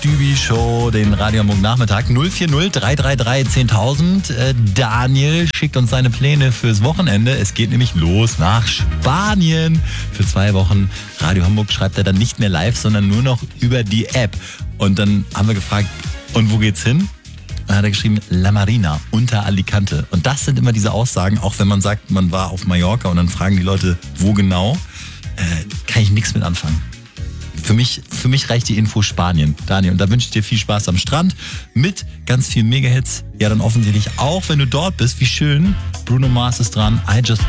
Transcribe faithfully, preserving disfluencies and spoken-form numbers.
Stübi Show, den Radio Hamburg Nachmittag. null vier null drei drei drei zehntausend. Äh, Daniel schickt uns seine Pläne fürs Wochenende. Es geht nämlich los nach Spanien. Für zwei Wochen Radio Hamburg schreibt er dann nicht mehr live, sondern nur noch über die App. Und dann haben wir gefragt, und wo geht's hin? Dann hat er geschrieben, La Marina, unter Alicante. Und das sind immer diese Aussagen, auch wenn man sagt, man war auf Mallorca und dann fragen die Leute, wo genau, äh, kann ich nichts mit anfangen. Für mich, für mich reicht die Info Spanien, Daniel. Und da wünsche ich dir viel Spaß am Strand mit ganz vielen Megahits. Ja, dann offensichtlich auch, wenn du dort bist. Wie schön. Bruno Mars ist dran. I Just